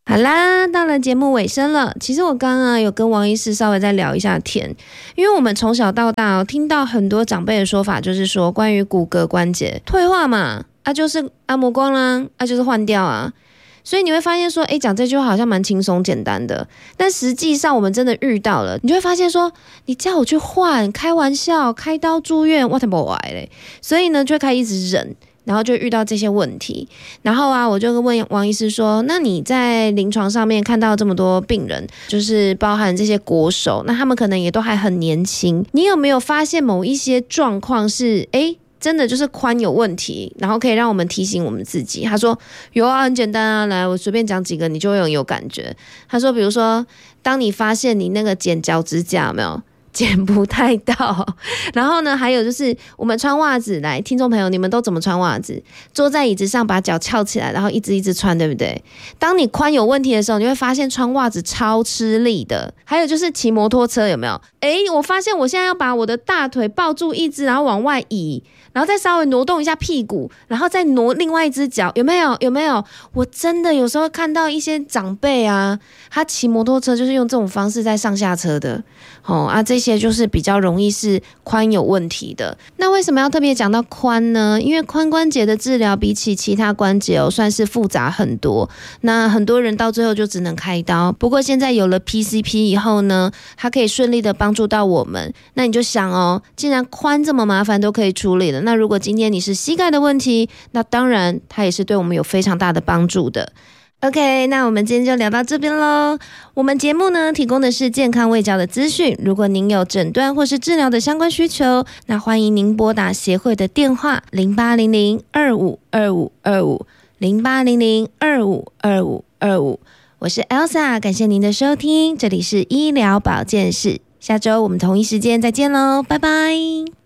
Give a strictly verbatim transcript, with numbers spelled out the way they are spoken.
好啦，到了节目尾声了。其实我刚刚有跟王医师稍微再聊一下天，因为我们从小到大、哦、听到很多长辈的说法，就是说关于骨骼关节退化嘛，啊就是啊磨光啦，啊就是换掉啊。所以你会发现说，诶，讲这句话好像蛮轻松简单的，但实际上我们真的遇到了，你就会发现说，你叫我去换，开玩笑，开刀住院，我才不来嘞。所以呢，就会开始一直忍。然后就遇到这些问题，然后啊，我就问王医师说，那你在临床上面看到这么多病人，就是包含这些国手，那他们可能也都还很年轻，你有没有发现某一些状况是，诶真的就是髋有问题，然后可以让我们提醒我们自己？他说有啊，很简单啊，来我随便讲几个你就会很有感觉。他说比如说当你发现你那个剪脚趾甲有没有剪不太到，然后呢还有就是我们穿袜子，来听众朋友你们都怎么穿袜子？坐在椅子上把脚翘起来，然后一直一直穿，对不对？当你髋有问题的时候，你会发现穿袜子超吃力的。还有就是骑摩托车有没有？诶我发现我现在要把我的大腿抱住一只，然后往外移，然后再稍微挪动一下屁股，然后再挪另外一只脚，有没有？有没有？我真的有时候看到一些长辈啊，他骑摩托车就是用这种方式在上下车的，哦啊，这些就是比较容易是髋有问题的。那为什么要特别讲到髋呢？因为髋关节的治疗比起其他关节哦，算是复杂很多。那很多人到最后就只能开刀。不过现在有了 P C P 以后呢，它可以顺利的帮助到我们。那你就想哦，既然髋这么麻烦都可以处理了，那如果今天你是膝盖的问题，那当然它也是对我们有非常大的帮助的。OK， 那我们今天就聊到这边咯。我们节目呢提供的是健康卫教的资讯，如果您有诊断或是治疗的相关需求，那欢迎您拨打协会的电话零八零零二五二五二五 零八零零二五二五二五。我是 Elsa， 感谢您的收听，这里是医疗保健室，下周我们同一时间再见咯，拜拜。